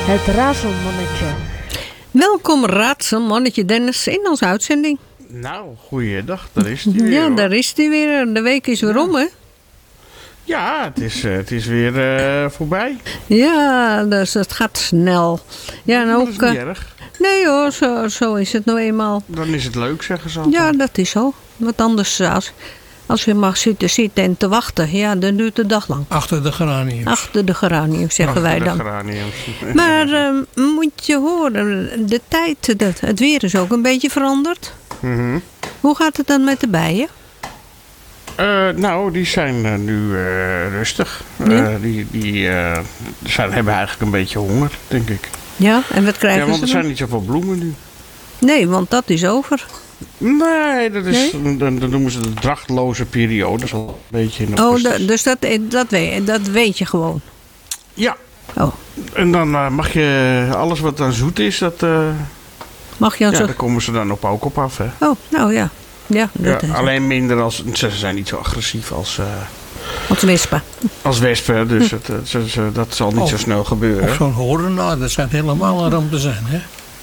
Het Raadselmannetje. Welkom Raadselmannetje Dennis in onze uitzending. Nou, goeiedag, daar is hij weer. Ja, hoor. daar is hij weer. De week is weer om, hè? Ja, het is weer voorbij. Ja, dus het gaat snel. Ja, en Dat ook... is niet erg. nee hoor, zo is het nou eenmaal. Dan is het leuk, zeggen ze altijd. Ja, dat is zo. Want anders, als je mag zitten en te wachten, ja, dan duurt de dag lang. Achter de geraniums. Achter de geranium, zeggen wij dan. De geraniums. Maar moet je horen, de tijd, het weer is ook een beetje veranderd. Mhm. Hoe gaat het dan met de bijen? Nou, die zijn nu rustig. Ja? Die hebben eigenlijk een beetje honger, denk ik. Ja, en wat krijgen Ja, want er ze zijn dan? niet zoveel bloemen nu. Nee, want dat is over. Nee, dan noemen ze de drachtloze periode. Dat is al een beetje in augustus. Dus dat weet je gewoon. Ja, Oh, en dan mag je alles wat dan zoet is, mag je dan ja, zo... daar komen ze dan ook op af, hè. Oh, nou ja. Ja, dat Ja, is alleen minder als... Ze zijn niet zo agressief als wespen. als wespen, dus dat zal niet zo snel gebeuren. Of zo'n horen, nou, dat schijnt helemaal een ramp te zijn, hè?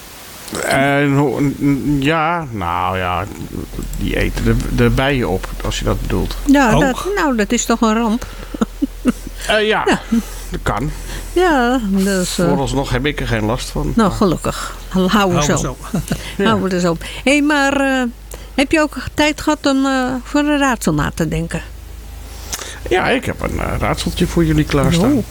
Ja, nou ja, die eten de bijen op, als je dat bedoelt. Ja, Ook? dat is toch een ramp. Ja, dat kan. Ja, dus... Vooralsnog heb ik er geen last van. nou, gelukkig. Hou we zo. Hou we er zo. Hé, maar heb je ook tijd gehad om voor een raadsel na te denken? Ja, ik heb een raadseltje voor jullie klaarstaan.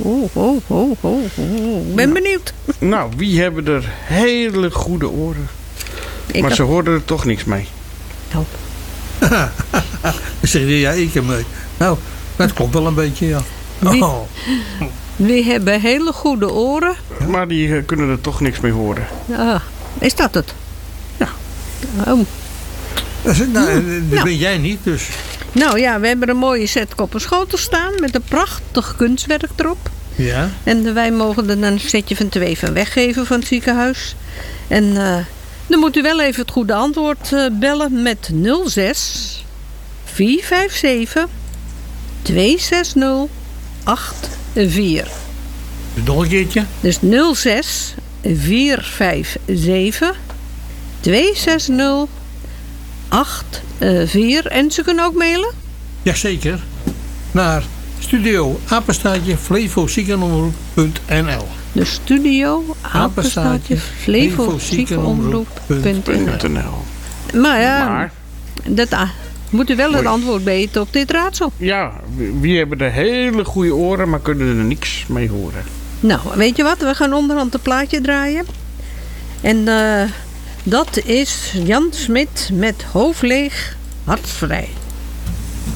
Ik ben benieuwd. Nou, wie hebben er hele goede oren? Ik Maar ze hoorden er toch niks mee. Oh. Dan zeg je, ja, ik heb mee. Nou, dat klopt wel een beetje, ja. Wie? Oh. We hebben hele goede oren. Maar die kunnen er toch niks mee horen. Is dat het? Ja. Oh. Nou, dat ben jij niet, dus. Nou ja, we hebben een mooie set kop en schotel staan met een prachtig kunstwerk erop. Ja. En wij mogen er een setje van 2 van weggeven van het ziekenhuis. En dan moet u wel even het goede antwoord bellen met 06 457 260 84. Nog een keertje. Dus 06 457 260 84. En ze kunnen ook mailen? Jazeker. Naar studio apenstaartje flevoziekenomroep.nl. De studio apenstaartje flevoziekenomroep.nl. Maar ja, Maar, moet u wel het antwoord weten op dit raadsel. ja, wie hebben er hele goede oren, maar kunnen er niks mee horen? Nou, weet je wat? We gaan onderhand een plaatje draaien. En dat is Jan Smit met Hoofd leeg, hart vrij.